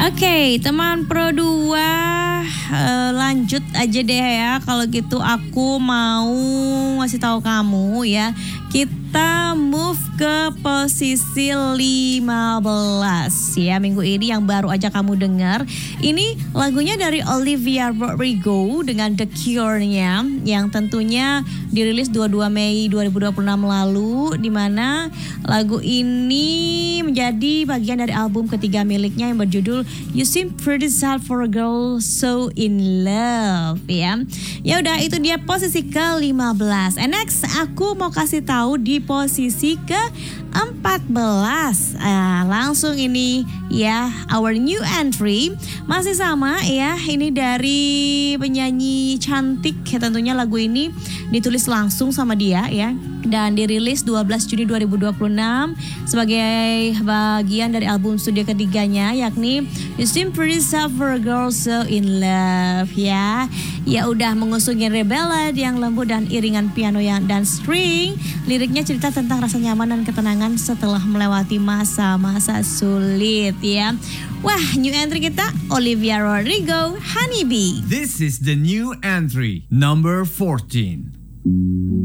Oke, teman Pro 2, lanjut aja deh ya. Kalau gitu aku mau ngasih tahu kamu ya. Kita move ke posisi 15 ya minggu ini yang baru aja kamu dengar. Ini lagunya dari Olivia Rodrigo dengan The Cure-nya yang tentunya dirilis 22 Mei 2026 lalu, di mana lagu ini menjadi bagian dari album ketiga miliknya yang berjudul You Seem Pretty Sad for a Girl So In Love ya. Ya udah, itu dia posisi ke-15. And next aku mau kasih tahu di posisi ke-14. Langsung ini ya, our new entry masih sama ya. Ini dari penyanyi cantik ya, tentunya lagu ini ditulis langsung sama dia ya, dan dirilis 12 Juni 2026 sebagai bagian dari album studio ketiganya, yakni You Seem Pretty Sad for a Girl So In Love ya. Ya udah, mengusungin ballad yang lembut dan iringan piano dan string. Liriknya cerita tentang rasa nyaman dan ketenangan setelah melewati masa-masa sulit ya. Wah, new entry kita Olivia Rodrigo, Honeybee. This is the new entry, number 14.